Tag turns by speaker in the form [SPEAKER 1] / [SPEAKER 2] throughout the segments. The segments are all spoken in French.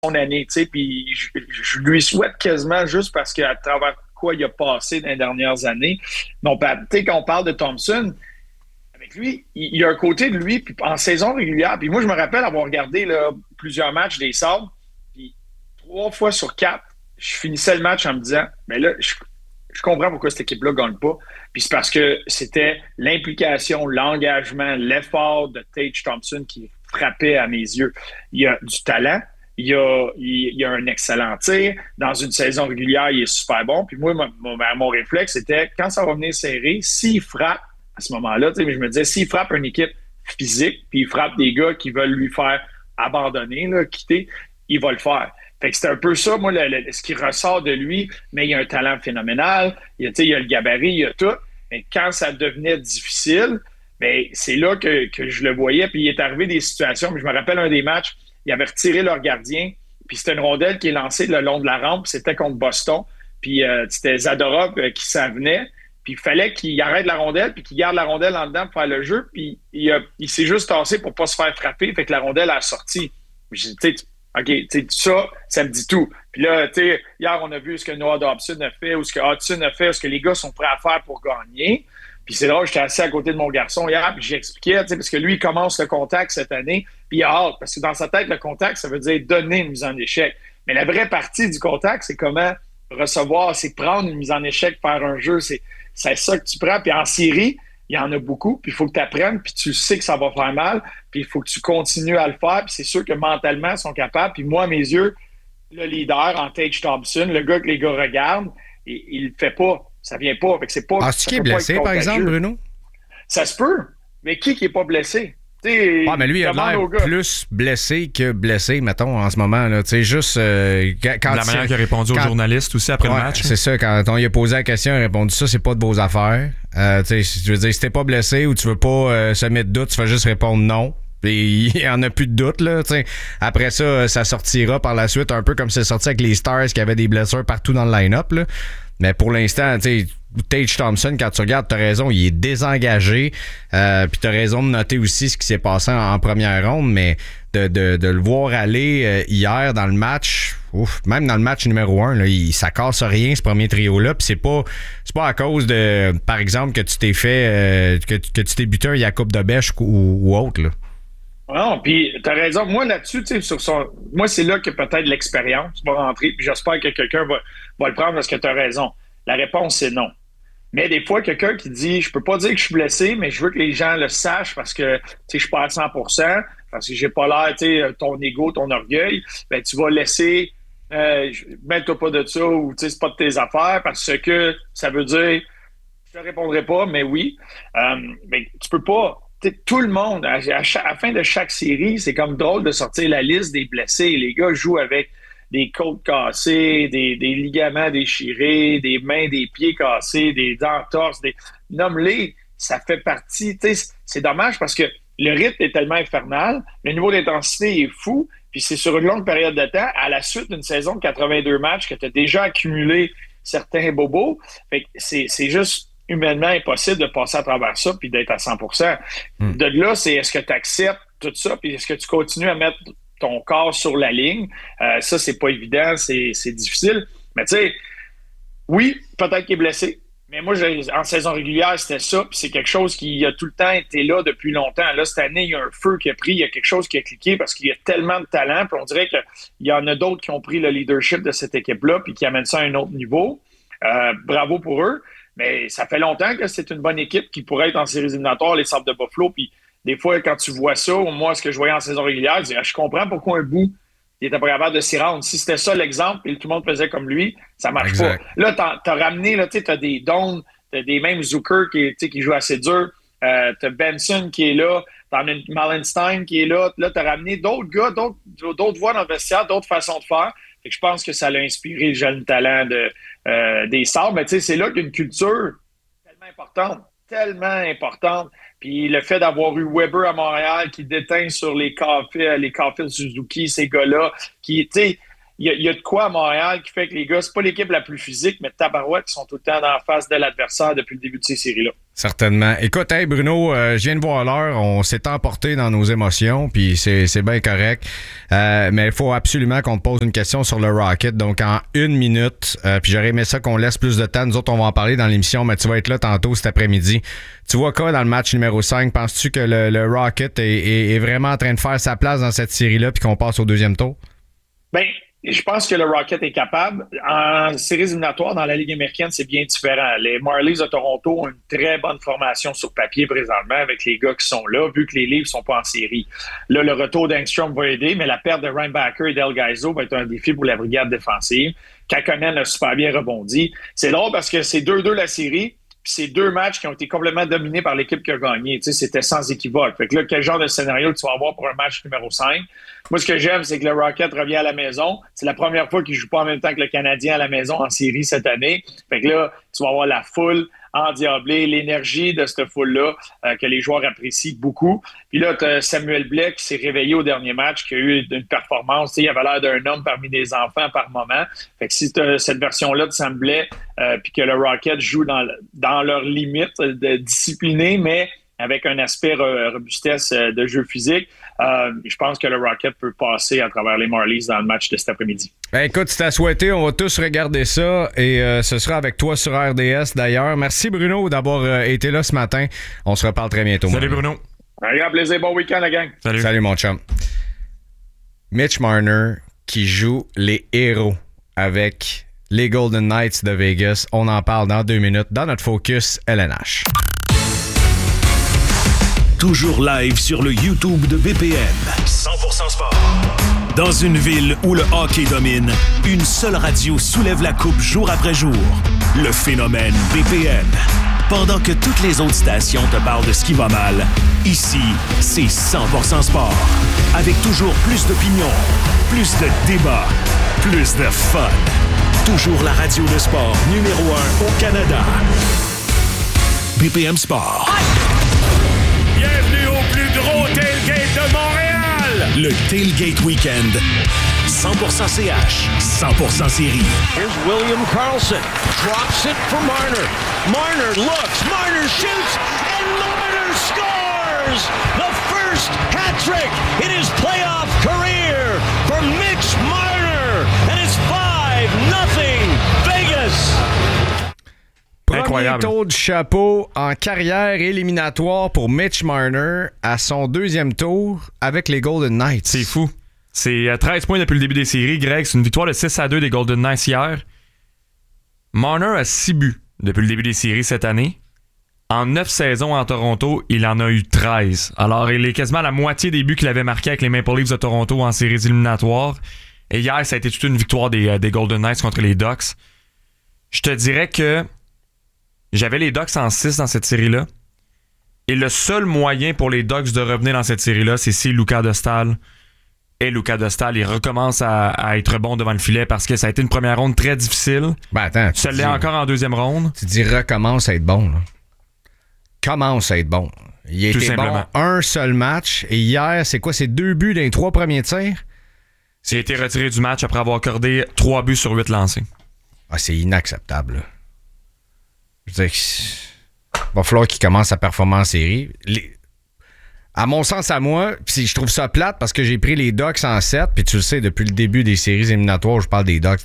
[SPEAKER 1] son année, tu sais, puis je lui souhaite quasiment juste parce qu'à travers quoi il a passé dans les dernières années. Donc, tu sais, quand on parle de Thompson, avec lui, il y a un côté de lui, puis en saison régulière, puis moi, je me rappelle avoir regardé là, plusieurs matchs des Sabres, puis 3 fois sur 4, je finissais le match en me disant, mais là, je comprends pourquoi cette équipe-là ne gagne pas. Puis c'est parce que c'était l'implication, l'engagement, l'effort de Tage Thompson qui frappait à mes yeux. Il y a du talent, il y a un excellent tir. Dans une saison régulière, il est super bon. Puis moi, mon réflexe, c'était quand ça va venir serré, s'il frappe à ce moment-là, je me disais, s'il frappe une équipe physique, puis il frappe des gars qui veulent lui faire abandonner, là, quitter, il va le faire. Fait que c'est un peu ça, moi, ce qui ressort de lui, mais il a un talent phénoménal, il a le gabarit, il a tout. Mais quand ça devenait difficile, ben, c'est là que je le voyais. Puis il est arrivé des situations, mais je me rappelle un des matchs, ils avaient retiré leur gardien, puis c'était une rondelle qui est lancée le long de la rampe, c'était contre Boston, puis c'était Zadorov qui s'en venait, puis il fallait qu'il arrête la rondelle, puis qu'il garde la rondelle en dedans pour faire le jeu, puis il s'est juste tassé pour pas se faire frapper, fait que la rondelle a sorti. Je dis, tu sais, OK, tu sais, ça me dit tout. Puis là, tu sais, hier, on a vu ce que Noah Dobson a fait, ou ce que Hudson a fait, ce que les gars sont prêts à faire pour gagner. Puis c'est drôle, j'étais assis à côté de mon garçon hier, puis j'expliquais, tu sais, parce que lui, il commence le contact cette année, puis il a hâte, parce que dans sa tête, le contact, ça veut dire donner une mise en échec. Mais la vraie partie du contact, c'est comment recevoir, c'est prendre une mise en échec, faire un jeu, c'est ça que tu prends. Puis en série, il y en a beaucoup, puis il faut que tu apprennes, puis tu sais que ça va faire mal, puis il faut que tu continues à le faire, puis c'est sûr que mentalement, ils sont capables. Puis moi, à mes yeux, le leader en Tage Thompson, le gars que les gars regardent, il le fait pas. Ça vient pas. Fait que c'est pas.
[SPEAKER 2] Est-ce qu'il est blessé, par exemple, Bruno?
[SPEAKER 1] Ça se peut. Mais qui est pas blessé?
[SPEAKER 2] Mais lui, il a l'air plus blessé que blessé, mettons, en ce moment. Là. Juste, quand
[SPEAKER 3] la manière qu'il a répondu aux journalistes aussi après le match.
[SPEAKER 2] C'est ça, quand on lui a posé la question, il a répondu ça, c'est pas de vos affaires. Je veux dire, si t'es pas blessé ou tu veux pas semer de doute, tu vas juste répondre non. Et il n'y en a plus de doute, là. T'sais. Après ça, ça sortira par la suite, un peu comme c'est sorti avec les Stars qui avaient des blessures partout dans le line-up. Là. Mais pour l'instant, Tage Thompson, quand tu regardes, t'as raison, il est désengagé. Puis t'as raison de noter aussi ce qui s'est passé en première ronde, mais de le voir aller hier dans le match, même dans le match numéro 1, là, ça casse rien, ce premier trio-là. Puis c'est pas à cause de, par exemple, que tu t'es fait, que tu t'es buté un Jacob de Bèche ou autre, là.
[SPEAKER 1] Non, puis t'as raison. Moi, là-dessus, tu sais, moi, c'est là que peut-être l'expérience va rentrer, puis j'espère que quelqu'un va le prendre parce que t'as raison. La réponse, c'est non. Mais des fois, quelqu'un qui dit, je peux pas dire que je suis blessé, mais je veux que les gens le sachent parce que, tu sais, je suis pas à 100%, parce que j'ai pas l'air, tu sais, ton ego, ton orgueil, ben, tu vas laisser, mets-toi pas de ça ou, tu sais, c'est pas de tes affaires parce que ça veut dire, je te répondrai pas, mais oui. Mais tu peux pas. Tout le monde, à la fin de chaque série, c'est comme drôle de sortir la liste des blessés. Les gars jouent avec des côtes cassées, des ligaments déchirés, des mains, des pieds cassés, des entorses, nomme-les, ça fait partie. C'est dommage parce que le rythme est tellement infernal, le niveau d'intensité est fou, puis c'est sur une longue période de temps, à la suite d'une saison de 82 matchs que tu as déjà accumulé certains bobos. Fait que c'est juste humainement impossible de passer à travers ça puis d'être à 100%. De là, c'est est-ce que tu acceptes tout ça puis est-ce que tu continues à mettre ton corps sur la ligne? Ça, c'est pas évident, c'est difficile. Mais tu sais, oui, peut-être qu'il est blessé. Mais moi, en saison régulière, c'était ça. Puis c'est quelque chose qui a tout le temps été là depuis longtemps. Là, cette année, il y a un feu qui a pris. Il y a quelque chose qui a cliqué parce qu'il y a tellement de talent. Puis on dirait qu'il y en a d'autres qui ont pris le leadership de cette équipe-là puis qui amènent ça à un autre niveau. Bravo pour eux. Mais ça fait longtemps que c'est une bonne équipe qui pourrait être en séries éliminatoires, les Sabres de Buffalo. Puis des fois, quand tu vois ça, moi, ce que je voyais en saison régulière, je disais, je comprends pourquoi un bout il était pas capable de s'y rendre. Si c'était ça l'exemple et tout le monde faisait comme lui, ça marche pas. Là, t'as ramené, là, t'as des Dons, t'as des mêmes Zucker qui joue assez dur. T'as Benson qui est là. T'en as Malenstein qui est là. Là, t'as ramené d'autres gars, d'autres voix dans le vestiaire, d'autres façons de faire. Fait que je pense que ça l'a inspiré le jeune talent des Sabres. Mais tu sais, c'est là qu'une culture tellement importante. Puis le fait d'avoir eu Weber à Montréal qui déteint sur les Caulfield Suzuki, ces gars-là, qui, tu sais, y a de quoi à Montréal qui fait que les gars, c'est pas l'équipe la plus physique, mais tabarouette, qui sont tout le temps en face de l'adversaire depuis le début de ces séries-là.
[SPEAKER 2] Certainement. Écoute, hey Bruno, je viens de voir l'heure, on s'est emporté dans nos émotions, puis c'est bien correct. Mais il faut absolument qu'on te pose une question sur le Rocket. Donc en 1 minute, puis j'aurais aimé ça qu'on laisse plus de temps. Nous autres, on va en parler dans l'émission, mais tu vas être là tantôt cet après-midi. Tu vois quoi dans le match numéro 5? Penses-tu que le Rocket est vraiment en train de faire sa place dans cette série-là, puis qu'on passe au deuxième tour?
[SPEAKER 1] Ben, je pense que le Rocket est capable. En séries éliminatoires, dans la Ligue américaine, c'est bien différent. Les Marlies de Toronto ont une très bonne formation sur papier présentement avec les gars qui sont là, vu que les Leafs sont pas en série. Là, le retour d'Engstrom va aider, mais la perte de Reinbacher et Del Gaizo va être un défi pour la brigade défensive. Kakkonen a super bien rebondi. C'est drôle parce que c'est 2-2 la série, puis c'est 2 matchs qui ont été complètement dominés par l'équipe qui a gagné. Tu sais, c'était sans équivoque. Fait que là, quel genre de scénario tu vas avoir pour un match numéro 5? Moi, ce que j'aime, c'est que le Rocket revient à la maison. C'est la première fois qu'il ne joue pas en même temps que le Canadien à la maison en série cette année. Fait que là, tu vas avoir la foule endiablée, l'énergie de cette foule-là que les joueurs apprécient beaucoup. Puis là, tu as Samuel Blais qui s'est réveillé au dernier match, qui a eu une performance. Tu sais, il avait l'air d'un homme parmi des enfants par moment. Fait que si tu as cette version-là de Sam Blais, puis que le Rocket joue dans leurs limites de discipliné, mais avec un aspect robustesse de jeu physique, je pense que le Rocket peut passer à travers les Marlies dans le match de cet après-midi.
[SPEAKER 2] Ben écoute, si t'as souhaité, on va tous regarder ça et ce sera avec toi sur RDS d'ailleurs. Merci Bruno d'avoir été là ce matin. On se reparle très bientôt.
[SPEAKER 3] Salut Bruno.
[SPEAKER 1] Un grand plaisir. Bon week-end, la gang.
[SPEAKER 2] Salut mon chum. Mitch Marner qui joue les héros avec les Golden Knights de Vegas. On en parle dans 2 minutes dans notre Focus LNH.
[SPEAKER 4] Toujours live sur le YouTube de BPM. 100% sport. Dans une ville où le hockey domine, une seule radio soulève la coupe jour après jour. Le phénomène BPM. Pendant que toutes les autres stations te parlent de ce qui va mal, ici, c'est 100% sport. Avec toujours plus d'opinions, plus de débats, plus de fun. Toujours la radio de sport numéro 1 au Canada. BPM Sport.
[SPEAKER 5] Bienvenue au plus gros tailgate de Montréal!
[SPEAKER 4] Le Tailgate Weekend. 100% CH, 100% série.
[SPEAKER 5] Here's William Karlsson. Drops it for Marner. Marner looks, Marner shoots, and Marner scores! The first hat-trick in his playoff career for Mitch Marner! And it's 5-0 Vegas!
[SPEAKER 2] Premier tour du chapeau en carrière éliminatoire pour Mitch Marner à son 2e tour avec les Golden Knights.
[SPEAKER 3] C'est fou. C'est 13 points depuis le début des séries. Greg, c'est une victoire de 6-2 des Golden Knights hier. Marner a 6 buts depuis le début des séries cette année. En 9 saisons en Toronto, il en a eu 13. Alors, il est quasiment à la moitié des buts qu'il avait marqués avec les Maple Leafs de Toronto en séries éliminatoires. Et hier, ça a été toute une victoire des Golden Knights contre les Ducks. Je te dirais que j'avais les Ducks en 6 dans cette série-là. Et le seul moyen pour les Ducks de revenir dans cette série-là, c'est si Luka Dostal. Et Luka Dostal, il recommence à être bon devant le filet parce que ça a été une première ronde très difficile.
[SPEAKER 2] Ben attends.
[SPEAKER 3] Ça l'est encore en 2e ronde.
[SPEAKER 2] Tu dis recommence à être bon, là. Commence à être bon. Il a été bon un seul match. Et hier, c'est quoi? C'est 2 buts dans les 3 premiers tirs?
[SPEAKER 3] Il a été retiré du match après avoir accordé 3 buts sur 8 lancés.
[SPEAKER 2] Ah, c'est inacceptable, là. Je veux dire, il va falloir qu'il commence sa performance en série. À mon sens, à moi, pis je trouve ça plate parce que j'ai pris les Ducks en 7, puis tu le sais, depuis le début des séries éliminatoires, je parle des Ducks.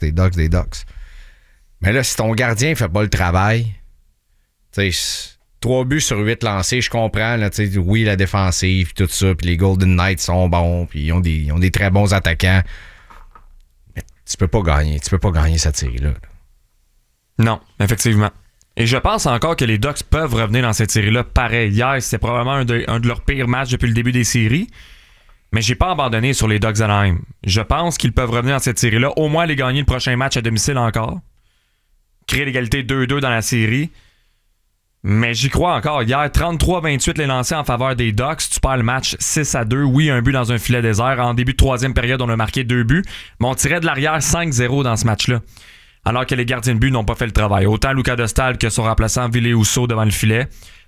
[SPEAKER 2] Mais là, si ton gardien fait pas le travail, tu sais, 3 buts sur 8 lancés, je comprends, là, tu sais, oui, la défensive, tout ça, puis les Golden Knights sont bons, puis ils ont des très bons attaquants. Mais tu peux pas gagner cette série-là.
[SPEAKER 3] Non, effectivement. Et je pense encore que les Ducks peuvent revenir dans cette série-là pareil. Hier, c'était probablement un de leurs pires matchs depuis le début des séries. Mais j'ai pas abandonné sur les Ducks d'Anaheim. Je pense qu'ils peuvent revenir dans cette série-là, au moins aller gagner le prochain match à domicile encore. Créer l'égalité 2-2 dans la série. Mais j'y crois encore. Hier, 33-28 les lancés en faveur des Ducks. Tu perds le match 6-2. Oui, un but dans un filet désert. En début de 3e période, on a marqué 2 buts. Mais on tirait de l'arrière 5-0 dans ce match-là. Alors que les gardiens de but n'ont pas fait le travail. Autant Luka Dostal que son remplaçant Ville Husso devant le filet.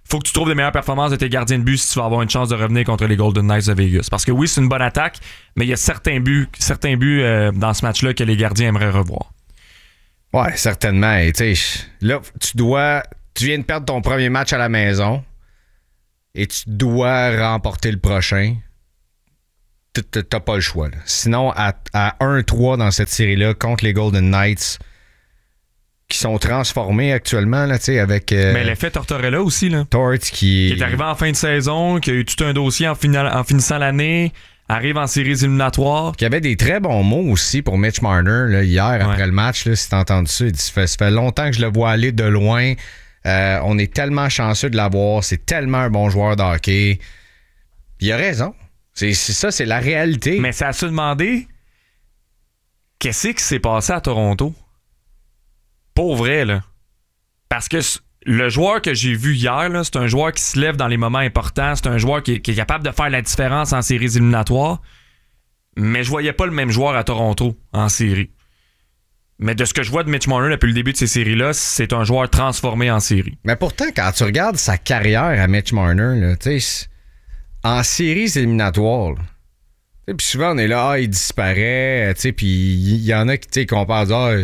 [SPEAKER 3] faut que tu trouves les meilleures performances de tes gardiens de but si tu vas avoir une chance de revenir contre les Golden Knights de Vegas. Parce que oui, c'est une bonne attaque, mais il y a certains buts dans ce match-là que les gardiens aimeraient revoir.
[SPEAKER 2] Ouais, certainement. Et là, tu viens de perdre ton premier match à la maison et tu dois remporter le prochain. T'as pas le choix. Là. Sinon, à 1-3 dans cette série-là contre les Golden Knights, qui sont transformés actuellement, là, avec...
[SPEAKER 3] Mais l'effet Tortorella aussi, là.
[SPEAKER 2] Tort qui
[SPEAKER 3] est arrivé en fin de saison, qui a eu tout un dossier en finissant l'année, arrive en séries éliminatoires.
[SPEAKER 2] Qui avait des très bons mots aussi pour Mitch Marner, là, hier, après le match, là, si t'as entendu ça. Il dit, ça fait longtemps que je le vois aller de loin. On est tellement chanceux de l'avoir. C'est tellement un bon joueur de hockey. Il a raison. C'est ça, c'est la réalité.
[SPEAKER 3] Mais ça a se demander qu'est-ce qui s'est passé à Toronto? Pour vrai, là. Parce que le joueur que j'ai vu hier, là, c'est un joueur qui se lève dans les moments importants. C'est un joueur qui est capable de faire la différence en séries éliminatoires. Mais je voyais pas le même joueur à Toronto en série. Mais de ce que je vois de Mitch Marner depuis le début de ces séries-là, c'est un joueur transformé en série.
[SPEAKER 2] Mais pourtant, quand tu regardes sa carrière à Mitch Marner, là, en séries éliminatoires, puis souvent on est là, il disparaît, puis il y en a qui comparent,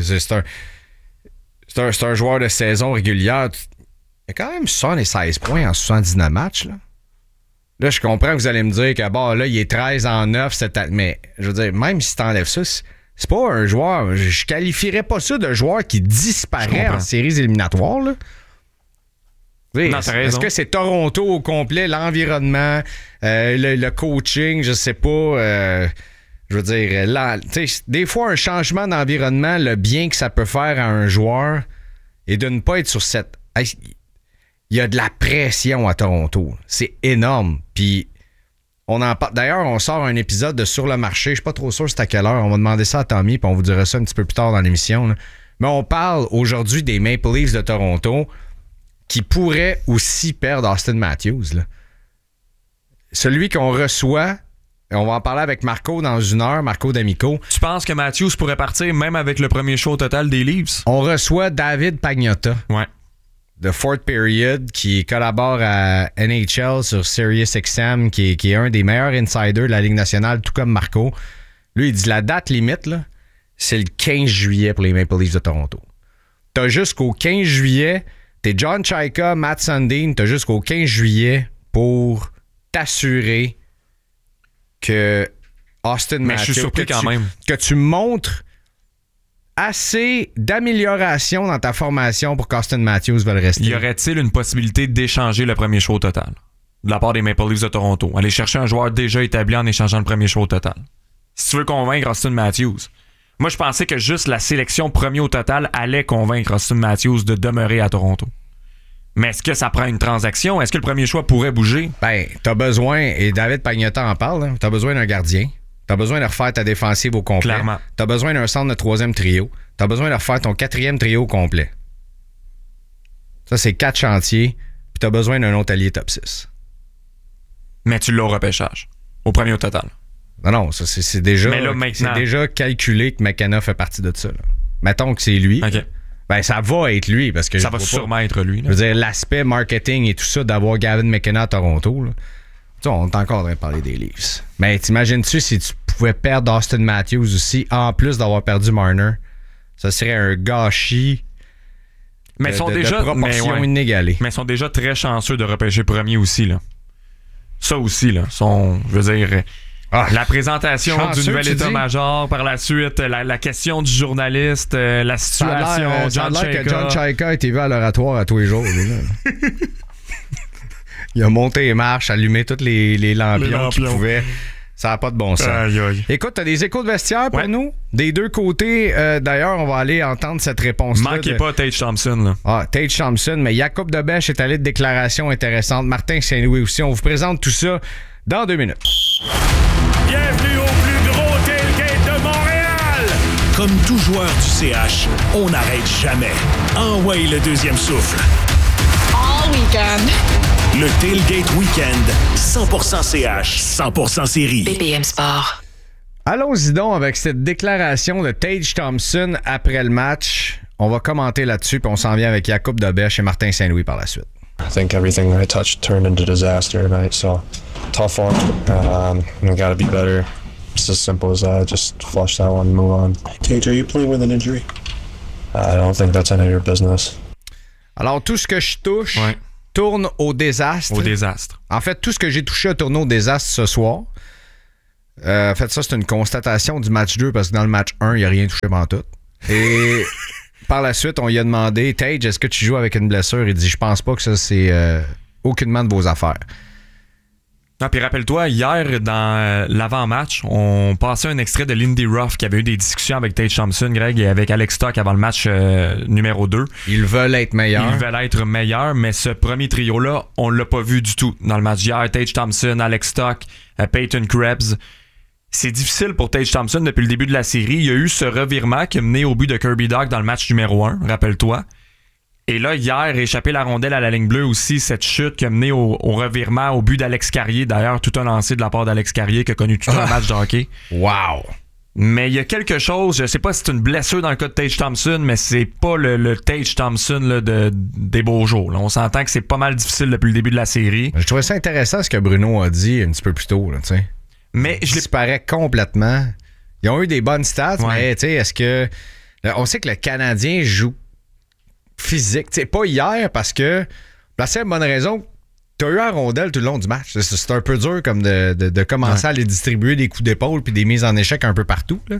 [SPEAKER 2] c'est un joueur de saison régulière. Il a quand même 76 points en 79 matchs. Là, je comprends que vous allez me dire que là, il est 13 en 9 cette année. Mais je veux dire, même si tu enlèves ça, c'est pas un joueur. Je qualifierais pas ça de joueur qui disparaît en séries éliminatoires. Là.
[SPEAKER 3] Non, t'as raison.
[SPEAKER 2] Est-ce que c'est Toronto au complet, l'environnement, le coaching, je sais pas. Je veux dire, des fois, un changement d'environnement, le bien que ça peut faire à un joueur et de ne pas être sur cette... Il y a de la pression à Toronto. C'est énorme. Puis, on en parle. D'ailleurs, on sort un épisode de Sur le marché. Je suis pas trop sûr c'est à quelle heure. On va demander ça à Tommy, puis on vous dira ça un petit peu plus tard dans l'émission. Là. Mais on parle aujourd'hui des Maple Leafs de Toronto qui pourraient aussi perdre Austin Matthews. Là. Celui qu'on reçoit... On va en parler avec Marco dans une heure, Marco D'Amico.
[SPEAKER 3] Tu penses que Matthews pourrait partir même avec le premier show total des Leafs?
[SPEAKER 2] On reçoit David Pagnotta de Fort Period qui collabore à NHL sur SiriusXM, qui est un des meilleurs insiders de la Ligue nationale, tout comme Marco. Lui, il dit la date limite, là, c'est le 15 juillet pour les Maple Leafs de Toronto. T'as jusqu'au 15 juillet, t'es John Chayka, Matt Sundin, t'as jusqu'au 15 juillet pour t'assurer que Austin Matthews...
[SPEAKER 3] Mais je suis surpris quand même.
[SPEAKER 2] Que tu montres assez d'amélioration dans ta formation pour qu'Austin Matthews veuille rester.
[SPEAKER 3] Y aurait-il une possibilité d'échanger le premier show total de la part des Maple Leafs de Toronto? Aller chercher un joueur déjà établi en échangeant le premier show total. Si tu veux convaincre Austin Matthews. Moi, je pensais que juste la sélection premier au total allait convaincre Austin Matthews de demeurer à Toronto. Mais est-ce que ça prend une transaction? Est-ce que le premier choix pourrait bouger?
[SPEAKER 2] Ben, t'as besoin, et David Pagnotta en parle, hein, t'as besoin d'un gardien. T'as besoin de refaire ta défensive au complet.
[SPEAKER 3] Clairement.
[SPEAKER 2] T'as besoin d'un centre de troisième trio. T'as besoin de refaire ton quatrième trio au complet. Ça, c'est 4 chantiers. Puis t'as besoin d'un autre allié top 6.
[SPEAKER 3] Mais tu l'as au repêchage. Au premier au total.
[SPEAKER 2] Non, ça, c'est déjà,
[SPEAKER 3] mais là, maintenant...
[SPEAKER 2] c'est déjà calculé que McKenna fait partie de ça. Là. Mettons que c'est lui.
[SPEAKER 3] OK.
[SPEAKER 2] Ben, ça va être lui. Parce que
[SPEAKER 3] ça va sûrement être lui. Là.
[SPEAKER 2] Je veux dire, l'aspect marketing et tout ça d'avoir Gavin McKenna à Toronto, là. Tu sais, on est encore en train de parler des Leafs. Mais t'imagines-tu si tu pouvais perdre Austin Matthews aussi, en plus d'avoir perdu Marner? Ça serait un gâchis
[SPEAKER 3] mais
[SPEAKER 2] de,
[SPEAKER 3] sont
[SPEAKER 2] de,
[SPEAKER 3] déjà,
[SPEAKER 2] de proportions
[SPEAKER 3] mais
[SPEAKER 2] inégalées.
[SPEAKER 3] Mais ils sont déjà très chanceux de repêcher premier aussi. Là. Ça aussi, là. Je veux dire... la présentation
[SPEAKER 2] chanceux,
[SPEAKER 3] du nouvel état-major, par la suite, la question du journaliste, la situation.
[SPEAKER 2] Ça a l'air que John Chayka a été vu à l'oratoire à tous les jours. Il a monté les marches, allumé toutes les lampions qu'il pouvait. Ça n'a pas de bon sens.
[SPEAKER 3] Aïe, aïe.
[SPEAKER 2] Écoute, t'as des échos de vestiaire pour nous? Des deux côtés. D'ailleurs, on va aller entendre cette réponse-là.
[SPEAKER 3] Manquez pas Tage Thompson. Là.
[SPEAKER 2] Tage Thompson. Mais Jacob Debesch est allé de déclarations intéressantes. Martin Saint-Louis aussi. On vous présente tout ça dans 2 minutes.
[SPEAKER 5] Bienvenue au plus gros tailgate de Montréal!
[SPEAKER 4] Comme tout joueur du CH, on n'arrête jamais. Envoyez le deuxième souffle.
[SPEAKER 6] All weekend.
[SPEAKER 4] Le Tailgate Weekend, 100% CH, 100% série.
[SPEAKER 6] BPM Sport.
[SPEAKER 2] Allons-y donc avec cette déclaration de Tage Thompson après le match. On va commenter là-dessus, puis on s'en vient avec Jacob Debesch et Martin Saint-Louis par la suite.
[SPEAKER 7] I think everything I touched turned into disaster tonight, so tough one. We got to be better. It's as simple as that. Just flush that one and move on.
[SPEAKER 8] Tage, are you playing with an injury?
[SPEAKER 7] I don't think that's any of your business.
[SPEAKER 2] Alors, tout ce que je touche tourne au désastre.
[SPEAKER 3] Au désastre.
[SPEAKER 2] En fait, tout ce que j'ai touché a tourné au désastre ce soir. En fait, ça, c'est une constatation du match 2 parce que dans le match 1, il n'y a rien touché pendant tout. Et par la suite, on lui a demandé, Tage, est-ce que tu joues avec une blessure? Il dit, je pense pas que ça, c'est aucunement de vos affaires.
[SPEAKER 3] Ah, puis rappelle-toi, hier, dans l'avant-match, on passait un extrait de Lindy Ruff qui avait eu des discussions avec Tage Thompson, Greg, et avec Alex Stock avant le match numéro 2.
[SPEAKER 2] Ils veulent être meilleurs.
[SPEAKER 3] Ils veulent être meilleurs, mais ce premier trio-là, on l'a pas vu du tout dans le match hier. Tage Thompson, Alex Stock, Peyton Krebs. C'est difficile pour Tage Thompson depuis le début de la série. Il y a eu ce revirement qui a mené au but de Kirby Dach dans le match numéro 1, rappelle-toi. Et là, hier, échapper la rondelle à la ligne bleue aussi, cette chute qui a mené au revirement, au but d'Alex Carrier. D'ailleurs, tout un lancé de la part d'Alex Carrier qui a connu tout un match de hockey.
[SPEAKER 2] Wow!
[SPEAKER 3] Mais il y a quelque chose, je sais pas si c'est une blessure dans le cas de Tage Thompson, mais c'est pas le Tage Thompson là, des beaux jours. Là. On s'entend que c'est pas mal difficile depuis le début de la série.
[SPEAKER 2] Je trouvais ça intéressant ce que Bruno a dit un petit peu plus tôt. Là,
[SPEAKER 3] mais je
[SPEAKER 2] disparaît complètement. Ils ont eu des bonnes stats, mais est-ce que... On sait que le Canadien joue physique. T'sais, pas hier parce que, pour la seule bonne raison, t'as eu un rondelle tout le long du match. C'est un peu dur comme de commencer à aller distribuer des coups d'épaule puis des mises en échec un peu partout. Là.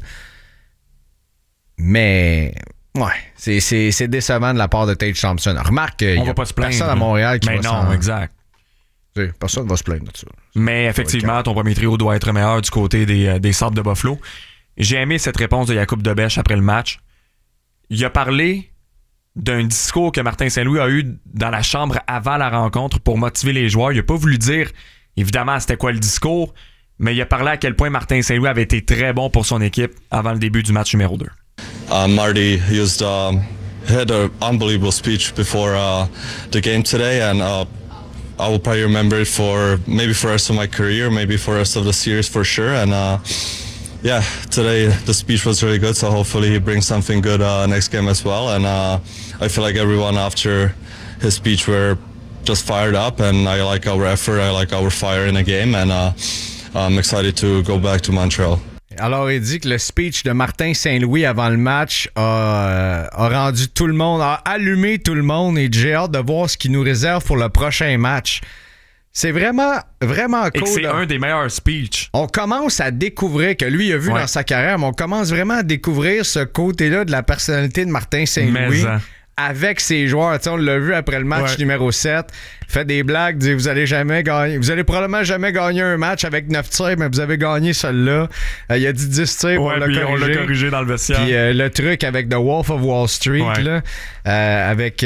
[SPEAKER 2] Mais, c'est décevant de la part de Tage Thompson. Remarque qu'il y a personne à Montréal qui va
[SPEAKER 3] exact.
[SPEAKER 2] Personne va se plaindre de ça.
[SPEAKER 3] Mais effectivement, ton premier trio doit être meilleur du côté des Sabres de Buffalo. J'ai aimé cette réponse de Jakub Dobeš après le match. Il a parlé d'un discours que Martin Saint-Louis a eu dans la chambre avant la rencontre pour motiver les joueurs. Il n'a pas voulu dire, évidemment, c'était quoi le discours, mais il a parlé à quel point Martin Saint-Louis avait été très bon pour son équipe avant le début du match numéro 2.
[SPEAKER 9] Marty had an unbelievable speech before the game today, and I will probably remember it for the rest of my career, maybe for the rest of the series for sure. And yeah, today the speech was really good, so hopefully he brings something good next game as well. And I feel like everyone after his speech were just fired up, and I like our effort, I like our fire in the game, and I'm excited to go back to Montreal.
[SPEAKER 2] Alors, il dit que le speech de Martin Saint-Louis avant le match a rendu tout le monde, a allumé tout le monde, et j'ai hâte de voir ce qu'il nous réserve pour le prochain match. C'est vraiment, vraiment cool.
[SPEAKER 3] Et que c'est un des meilleurs speeches.
[SPEAKER 2] On commence à découvrir, que lui a vu dans sa carrière, mais on commence vraiment à découvrir ce côté-là de la personnalité de Martin Saint-Louis. Avec ses joueurs. T'sais, on l'a vu après le match numéro 7. Fait des blagues, dit vous allez probablement jamais gagner un match avec 9 tirs, mais vous avez gagné celui-là. Il a dit 10 tirs, on l'a
[SPEAKER 3] corrigé dans le vestiaire.
[SPEAKER 2] Puis le truc avec The Wolf of Wall Street, là, avec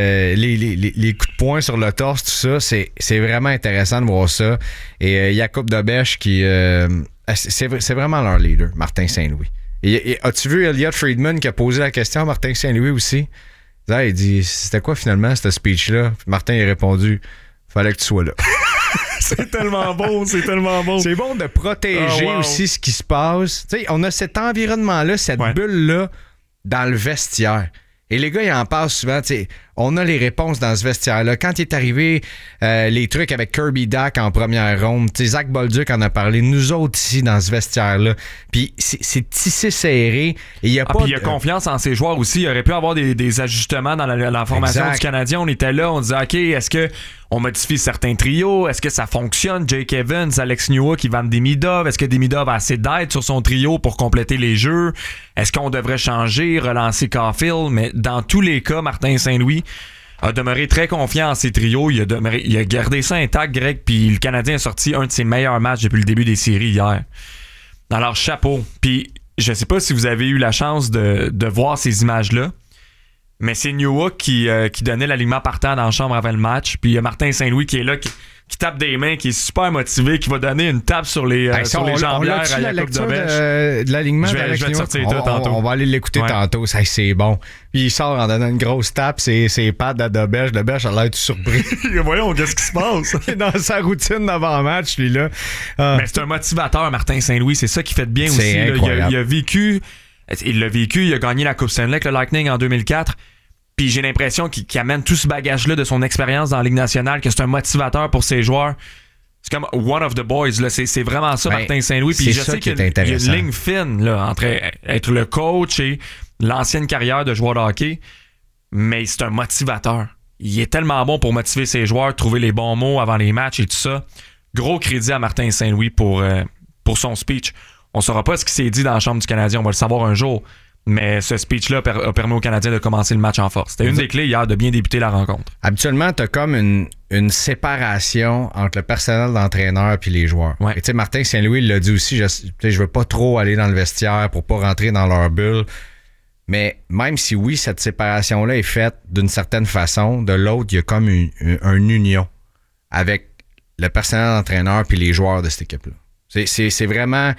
[SPEAKER 2] les coups de poing sur le torse, tout ça, c'est vraiment intéressant de voir ça. Et Jakub Dobeš qui... c'est vraiment leur leader, Martin Saint-Louis. Et as-tu vu Elliot Friedman qui a posé la question à Martin Saint-Louis aussi? Là, il dit, c'était quoi finalement ce speech-là? Puis Martin a répondu, fallait que tu sois là.
[SPEAKER 3] C'est tellement bon, c'est tellement bon.
[SPEAKER 2] C'est bon de protéger aussi ce qui se passe. Tu sais, on a cet environnement-là, cette bulle-là dans le vestiaire. Et les gars, ils en parlent souvent, tu sais, on a les réponses dans ce vestiaire-là. Quand il est arrivé, les trucs avec Kirby Dach en première ronde, tu sais, Zach Bolduc en a parlé, nous autres ici dans ce vestiaire-là. Puis c'est tissé serré. Et il y a pas.
[SPEAKER 3] Puis il a confiance en ses joueurs aussi. Il aurait pu avoir des ajustements dans la formation du Canadien. On était là, on disait, OK, est-ce que on modifie certains trios? Est-ce que ça fonctionne? Jake Evans, Alex Newhook, Ivan Demidov. Est-ce que Demidov a assez d'aide sur son trio pour compléter les jeux? Est-ce qu'on devrait changer, relancer Caulfield? Mais dans tous les cas, Martin Saint-Louis a demeuré très confiant en ses trios. Il a gardé ça intact, Greg, puis le Canadien a sorti un de ses meilleurs matchs depuis le début des séries hier. Alors, chapeau. Puis, je sais pas si vous avez eu la chance de voir ces images-là, mais c'est Newhook qui donnait l'alignement partant dans la chambre avant le match. Puis il y a Martin Saint-Louis qui est là, qui tape des mains, qui est super motivé, qui va donner une tape sur les jambières à Jakub Dobeš.
[SPEAKER 2] De l'alignement
[SPEAKER 3] je vais te sortir tantôt.
[SPEAKER 2] On va aller l'écouter tantôt. Ça, c'est bon. Puis il sort en donnant une grosse tape, c'est pads à Dobeš. Dobeš a l'air tout surpris.
[SPEAKER 3] Voyons, qu'est-ce qui se passe?
[SPEAKER 2] Il est dans sa routine d'avant-match, lui, là.
[SPEAKER 3] Mais c'est un motivateur, Martin Saint-Louis. C'est ça qui fait de bien aussi. Là. Il a vécu, il a gagné la Coupe Stanley avec le Lightning en 2004. Puis j'ai l'impression qu'il amène tout ce bagage-là de son expérience dans la Ligue nationale, que c'est un motivateur pour ses joueurs. C'est comme one of the boys, là. C'est vraiment ça, Martin Saint-Louis. Puis je sais qu'il y a une ligne fine là, entre être le coach et l'ancienne carrière de joueur de hockey, mais c'est un motivateur. Il est tellement bon pour motiver ses joueurs, trouver les bons mots avant les matchs et tout ça. Gros crédit à Martin Saint-Louis pour son speech. On ne saura pas ce qui s'est dit dans la Chambre du Canadien, on va le savoir un jour. Mais ce speech-là a permis aux Canadiens de commencer le match en force. C'était une des clés hier de bien débuter la rencontre.
[SPEAKER 2] Habituellement, tu as comme une séparation entre le personnel d'entraîneur et les joueurs.
[SPEAKER 3] Ouais.
[SPEAKER 2] Et tu sais, Martin Saint-Louis l'a dit aussi, je veux pas trop aller dans le vestiaire pour pas rentrer dans leur bulle. Mais même si oui, cette séparation-là est faite d'une certaine façon, de l'autre, il y a comme une union avec le personnel d'entraîneur et les joueurs de cette équipe-là. C'est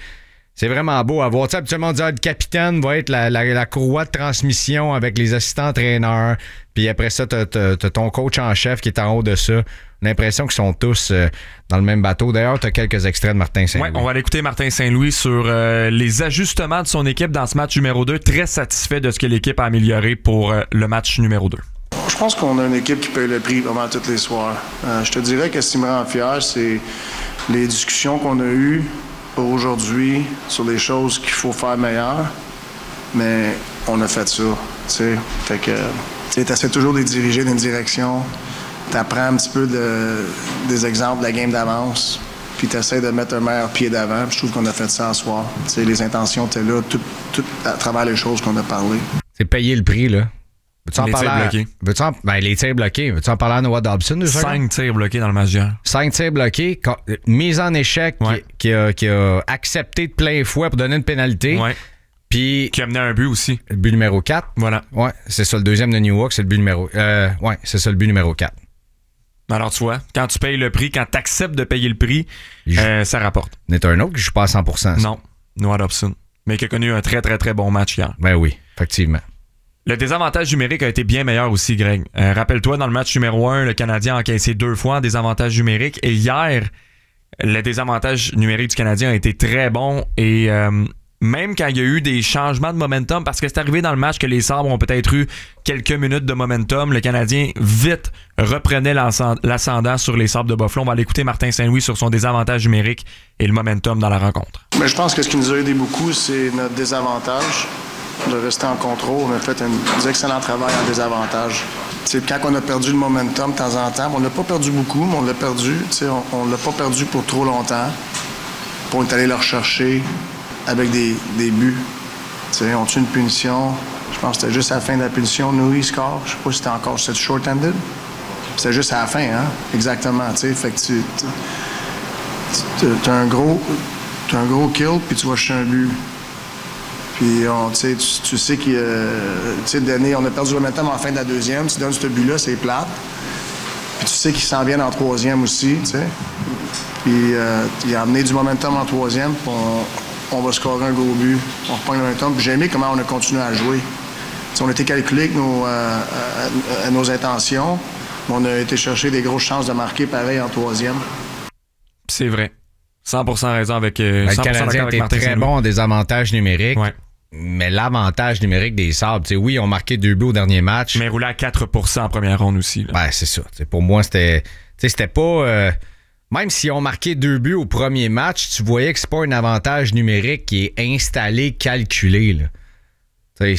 [SPEAKER 2] vraiment beau à voir. Tu sais, habituellement, on dit le capitaine va être la courroie de transmission avec les assistants entraîneurs. Puis après ça, t'as ton coach en chef qui est en haut de ça. On a l'impression qu'ils sont tous dans le même bateau. D'ailleurs, tu as quelques extraits de Martin Saint-Louis.
[SPEAKER 3] Ouais, on va aller écouter Martin Saint-Louis sur les ajustements de son équipe dans ce match numéro 2. Très satisfait de ce que l'équipe a amélioré pour le match numéro 2.
[SPEAKER 8] Je pense qu'on a une équipe qui paye le prix vraiment tous les soirs. Je te dirais que ce qui me rend fier, c'est les discussions qu'on a eues pour aujourd'hui sur les choses qu'il faut faire meilleures. Mais on a fait ça, tu sais. Fait que, tu essaies toujours de les diriger dans une direction. T'apprends un petit peu des exemples de la game d'avance, puis t'essaies de mettre un meilleur pied d'avant. Puis je trouve qu'on a fait ça ce soir. T'sais, les intentions étaient là, tout à travers les choses qu'on a parlé.
[SPEAKER 2] C'est payer le prix, là. Veux-tu en
[SPEAKER 3] les
[SPEAKER 2] parler
[SPEAKER 3] tirs bloqués.
[SPEAKER 2] Les tirs bloqués. Veux-tu en parler à Noah Dobson?
[SPEAKER 3] 5 tirs bloqués dans le match d'hier.
[SPEAKER 2] 5 tirs bloqués. Mise en échec qui a accepté de plein fouet pour donner une pénalité.
[SPEAKER 3] Ouais.
[SPEAKER 2] Puis
[SPEAKER 3] qui a mené un but aussi.
[SPEAKER 2] Le but numéro 4.
[SPEAKER 3] Voilà.
[SPEAKER 2] Ouais, c'est ça, le deuxième de New York, c'est le but numéro... c'est ça, le but numéro 4.
[SPEAKER 3] Alors, tu vois, quand tu payes le prix, quand tu acceptes de payer le prix, ça rapporte.
[SPEAKER 2] Il y en a un autre qui ne joue pas à 100%.
[SPEAKER 3] Non, Noah Dobson. Mais qui a connu un très, très, très bon match hier.
[SPEAKER 2] Ben oui, effectivement.
[SPEAKER 3] Le désavantage numérique a été bien meilleur aussi, Greg. Rappelle-toi, dans le match numéro 1, le Canadien a encaissé 2 fois en désavantage numérique. Et hier, le désavantage numérique du Canadien a été très bon. Et même quand il y a eu des changements de momentum, parce que c'est arrivé dans le match que les Sabres ont peut-être eu quelques minutes de momentum, le Canadien vite reprenait l'ascendant sur les Sabres de Buffalo. On va aller écouter Martin Saint-Louis sur son désavantage numérique et le momentum dans la rencontre.
[SPEAKER 8] Mais je pense que ce qui nous a aidé beaucoup, c'est notre désavantage. De rester en contrôle. On a fait un excellent travail en désavantage. T'sais, quand on a perdu le momentum de temps en temps, on l'a pas perdu beaucoup, mais on l'a perdu. On l'a pas perdu pour trop longtemps. Puis on est allé le rechercher avec des buts. T'sais, on tue une punition. Je pense que c'était juste à la fin de la punition. Nous, score. Je sais pas si c'était encore short-handed. C'était juste à la fin, hein? Exactement. T'sais. Fait que t'as un gros kill, puis tu vas chercher un but. Puis, tu sais on a perdu le momentum en fin de la deuxième. Tu donnes ce but-là, c'est plate. Puis tu sais qu'ils s'en viennent en troisième aussi, tu sais. Puis, il a amené du momentum en troisième, puis on va scorer un gros but. On reprend le momentum. Puis j'ai aimé comment on a continué à jouer. T'sais, on a été calculé avec nos intentions. On a été chercher des grosses chances de marquer pareil en troisième.
[SPEAKER 3] C'est vrai. 100% raison avec 100%
[SPEAKER 2] le Canadien était très bon en désavantage numérique.
[SPEAKER 3] Ouais.
[SPEAKER 2] Mais l'avantage numérique des Sabres, oui, ils ont marqué 2 buts au dernier match.
[SPEAKER 3] Mais roulé à 4% en première ronde aussi. Là.
[SPEAKER 2] Ben, c'est ça. Pour moi, c'était pas... même s'ils ont marqué 2 buts au premier match, tu voyais que c'est pas un avantage numérique qui est installé, calculé. Là.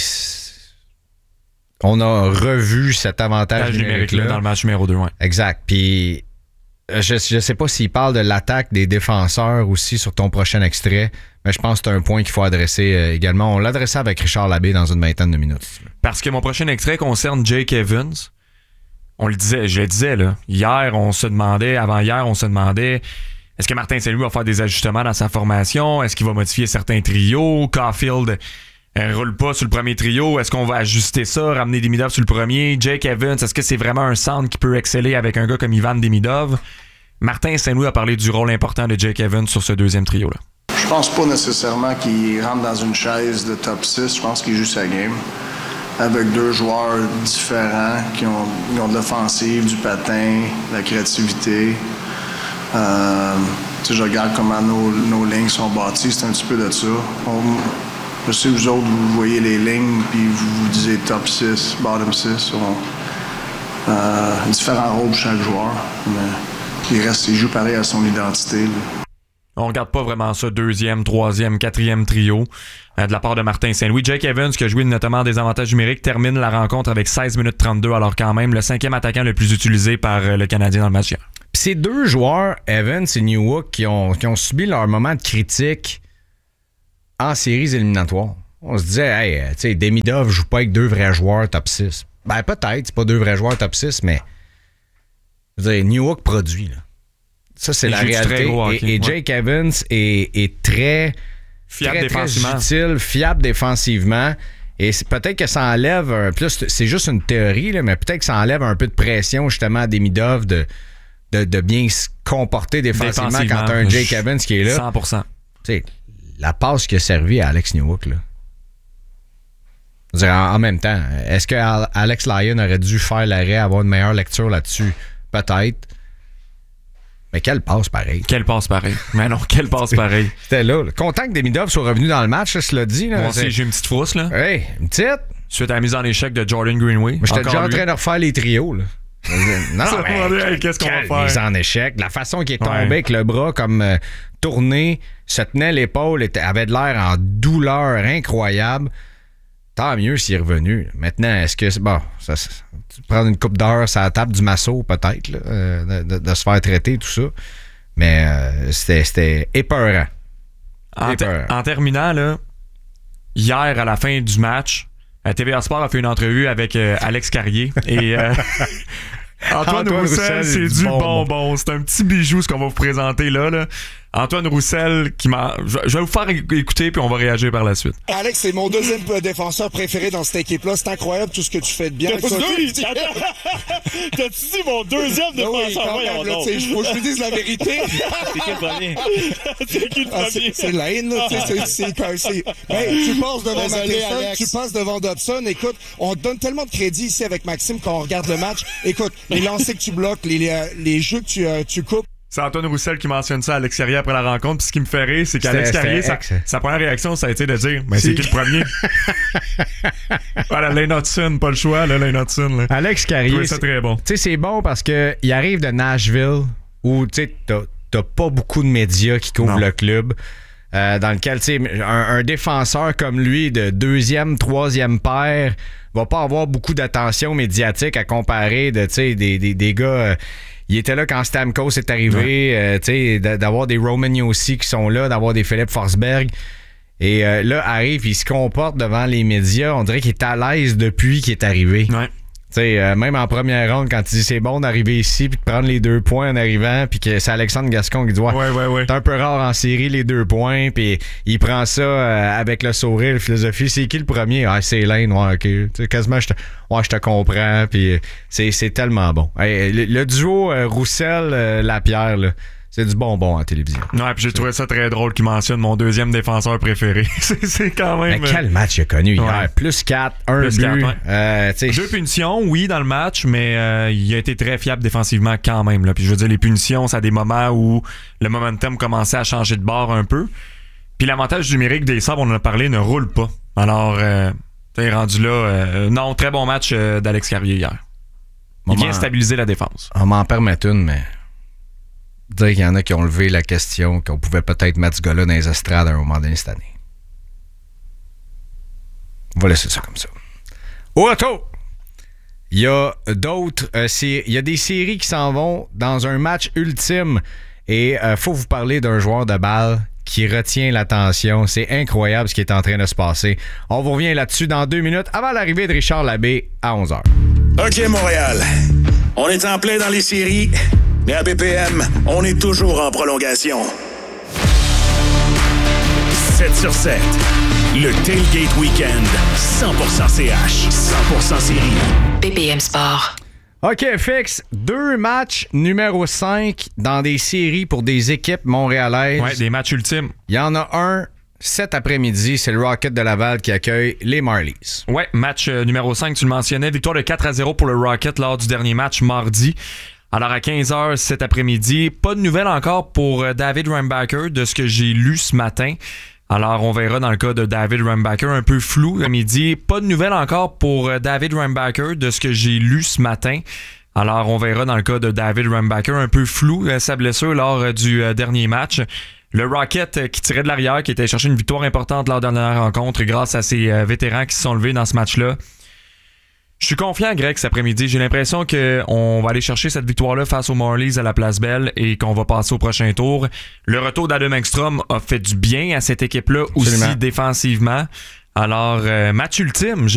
[SPEAKER 2] On a revu cet avantage numérique-là.
[SPEAKER 3] Dans le match numéro 2, ouais.
[SPEAKER 2] Exact. Puis... Je sais pas s'il parle de l'attaque des défenseurs aussi sur ton prochain extrait, mais je pense que c'est un point qu'il faut adresser également. On l'adressait avec Richard Labbé dans une vingtaine de minutes.
[SPEAKER 3] Parce que mon prochain extrait concerne Jake Evans. Je le disais, là. Avant-hier, on se demandait est-ce que Martin Saint-Louis va faire des ajustements dans sa formation? Est-ce qu'il va modifier certains trios? Caulfield roule pas sur le premier trio. Est-ce qu'on va ajuster ça, ramener Demidov sur le premier? Jake Evans, est-ce que c'est vraiment un centre qui peut exceller avec un gars comme Ivan Demidov? Martin Saint-Louis a parlé du rôle important de Jake Evans sur ce deuxième trio-là.
[SPEAKER 8] Je pense pas nécessairement qu'il rentre dans une chaise de top 6. Je pense qu'il joue sa game avec 2 joueurs différents qui ont de l'offensive, du patin, de la créativité. Je regarde comment nos lignes sont bâties. C'est un petit peu de ça. Je sais, vous autres, vous voyez les lignes, puis vous disiez top 6, bottom 6. Différents rôles pour chaque joueur. Mais il joue pareil à son identité. Là.
[SPEAKER 3] On regarde pas vraiment ça, 2e, 3e, 4e trio de la part de Martin Saint-Louis. Jake Evans, qui a joué notamment des avantages numériques, termine la rencontre avec 16 minutes 32, alors quand même le 5e attaquant le plus utilisé par le Canadien dans le match hier.
[SPEAKER 2] Puis ces deux joueurs, Evans et Newhook, qui ont subi leur moment de critique en séries éliminatoires. On se disait, hey, tu sais, Demidov joue pas avec deux vrais joueurs top 6. Ben peut-être, c'est pas deux vrais joueurs top 6, mais je veux dire, Newhook produit, là. Ça, c'est la réalité. Et Jake Evans est très
[SPEAKER 3] fiable
[SPEAKER 2] défensivement. Très utile, fiable défensivement. Et peut-être que ça enlève plus, c'est juste une théorie, là, mais peut-être que ça enlève un peu de pression justement à Demidov de bien se comporter défensivement quand t'as un Jake Evans qui est là.
[SPEAKER 3] 100%.
[SPEAKER 2] Tu sais, la passe qui a servi à Alex Newhook, là. Je veux dire, en même temps, est-ce que Alex Lyon aurait dû faire l'arrêt, avoir une meilleure lecture là-dessus? Peut-être. Mais quelle passe pareil.
[SPEAKER 3] Quelle passe pareil. Mais non, quelle passe pareil.
[SPEAKER 2] C'était là. Content que Demidov soit revenu dans le match, ça, cela dit. Là,
[SPEAKER 3] moi aussi, j'ai une petite frousse, là.
[SPEAKER 2] Hey, une petite.
[SPEAKER 3] Suite à la mise en échec de Jordan Greenway.
[SPEAKER 2] J'étais déjà en train de refaire les trios, là. Non,
[SPEAKER 3] mais qu'est-ce qu'on va faire?
[SPEAKER 2] Mise en échec. La façon qu'il est tombé avec le bras comme tourné, se tenait l'épaule, avait de l'air en douleur incroyable. Tant mieux s'il est revenu. Maintenant, est-ce que c'est bon? Prendre une coupe d'heure sur la table du masso, peut-être, là, de se faire traiter, tout ça. Mais c'était épeurant.
[SPEAKER 3] En terminant, là, hier, à la fin du match, TVA Sport a fait une entrevue avec Alex Carrier. Et Antoine Roussel, c'est du bonbon. C'est un petit bijou, ce qu'on va vous présenter là. Antoine Roussel, je vais vous faire écouter, puis on va réagir par la suite.
[SPEAKER 10] Alex, c'est mon deuxième défenseur préféré dans cette équipe-là. C'est incroyable tout ce que tu fais de bien.
[SPEAKER 11] T'as-tu dit mon deuxième défenseur?
[SPEAKER 10] Il faut que je vous dise la vérité.
[SPEAKER 11] C'est qui le premier? C'est qui le premier?
[SPEAKER 10] C'est Lane, là. Hey, tu passes devant Matheson, tu passes devant Dobson. Écoute, on te donne tellement de crédit ici avec Maxime quand on regarde le match. Écoute, les lancers que tu bloques, les jeux que tu coupes.
[SPEAKER 3] C'est Antoine Roussel qui mentionne ça à Alex Carrier après la rencontre. Puis ce qui me fait rire, c'est qu'Alex Carrier, sa première réaction, ça a été de dire « Mais c'est qui le premier? » Voilà, Lane Hudson, pas le choix, là, Lane Hudson. Là.
[SPEAKER 2] Alex Carrier,
[SPEAKER 3] c'est très bon.
[SPEAKER 2] Tu sais, c'est bon parce qu'il arrive de Nashville où tu sais, t'as pas beaucoup de médias qui couvrent le club. Dans lequel, tu sais, un défenseur comme lui, de 2e, 3e paire, va pas avoir beaucoup d'attention médiatique à comparer de, tu sais, des gars... il était là quand Stamkos est arrivé, tu sais, d'avoir des Roman Yossi qui sont là, d'avoir des Philippe Forsberg. Et là, arrive, il se comporte devant les médias. On dirait qu'il est à l'aise depuis qu'il est arrivé.
[SPEAKER 3] Ouais.
[SPEAKER 2] Tu sais, même en première ronde, quand il dit c'est bon d'arriver ici puis de prendre les 2 points en arrivant, puis que c'est Alexandre Gascon qui dit ouais. C'est un peu rare en série les 2 points, puis il prend ça avec le sourire, la philosophie. C'est qui le premier? Ah, c'est Lane, ouais, ok. Tu sais, quasiment, je te comprends, puis c'est tellement bon. Hey, le duo Roussel-Lapierre, là. C'est du bonbon en télévision.
[SPEAKER 3] Ouais, puis j'ai trouvé ça très drôle qu'il mentionne mon deuxième défenseur préféré. c'est quand même...
[SPEAKER 2] Mais quel match il a connu hier? Plus 4, 1 but. 4,
[SPEAKER 3] 2 punitions, oui, dans le match, mais il a été très fiable défensivement quand même. Là. Puis je veux dire, les punitions, c'est à des moments où le momentum commençait à changer de bord un peu. Puis l'avantage numérique des Sabres, on en a parlé, ne roule pas. Alors, t'es rendu là. Non, très bon match d'Alex Carrier hier. Il vient stabiliser la défense.
[SPEAKER 2] On m'en permet une, mais... dire qu'il y en a qui ont levé la question qu'on pouvait peut-être mettre ce gars-là dans les estrades à un moment donné cette année. On va laisser ça comme ça. Au retour, il y a d'autres... il y a des séries qui s'en vont dans un match ultime et faut vous parler d'un joueur de balle qui retient l'attention. C'est incroyable ce qui est en train de se passer. On vous revient là-dessus dans 2 minutes avant l'arrivée de Richard Labbé à 11h.
[SPEAKER 4] OK, Montréal. On est en plein dans les séries... mais à BPM, on est toujours en prolongation. 7 sur 7. Le Tailgate Weekend. 100% CH. 100% série.
[SPEAKER 6] BPM Sport.
[SPEAKER 2] OK, Fix. 2 matchs numéro 5 dans des séries pour des équipes montréalaises.
[SPEAKER 3] Ouais, des matchs ultimes.
[SPEAKER 2] Il y en a un cet après-midi. C'est le Rocket de Laval qui accueille les Marlies.
[SPEAKER 3] Ouais, match numéro 5, tu le mentionnais. Victoire de 4-0 pour le Rocket lors du dernier match mardi. Alors, à 15h cet après-midi, pas de nouvelles encore pour David Reinbacher de ce que j'ai lu ce matin. Alors, on verra dans le cas de David Rumbacker, un peu flou à midi. Pas de nouvelles encore pour David Rumbacker de ce que j'ai lu ce matin. Alors, on verra dans le cas de David Rumbacker, un peu flou sa blessure lors du dernier match. Le Rocket qui tirait de l'arrière, qui était chercher une victoire importante lors de la dernière rencontre grâce à ses vétérans qui se sont levés dans ce match-là. Je suis confiant, Greg, cet après-midi. J'ai l'impression qu'on va aller chercher cette victoire-là face aux Marlies à la Place Belle et qu'on va passer au prochain tour. Le retour d'Adam Engstrom a fait du bien à cette équipe-là aussi. Absolument. Défensivement. Alors, match ultime.